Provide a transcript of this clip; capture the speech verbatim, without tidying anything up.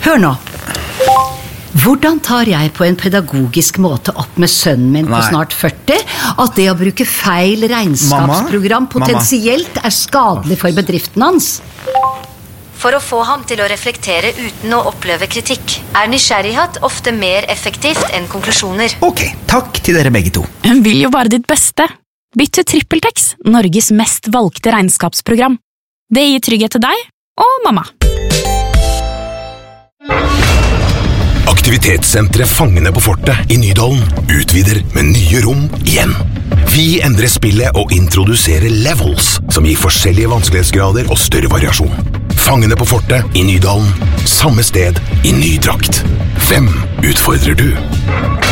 Hør nå. Hvordan tar jeg på en pedagogisk måte opp med sønnen min på Nei. snart førti at det å bruke feil regnskapsprogram Mamma? potensielt er skadelig for bedriften hans? For å få ham til å reflektere uten å oppleve kritikk, er nysgjerrighet ofte mer effektivt enn konklusjoner. Ok, takk til dere begge to. Hun vil jo bare ditt beste. Bytt til TrippelTex, Norges mest valgte regnskapsprogram. Det gir trygghet til deg og mamma. Aktivitetssentret Fangene på fortet i Nydalen utvider med nye rom igjen. Vi endrer spillet og introduserer levels, som gir forskjellige vanskelighetsgrader og større variasjon. Fangene på fortet i Nydalen, samme sted i ny drakt. Hvem utfordrer du?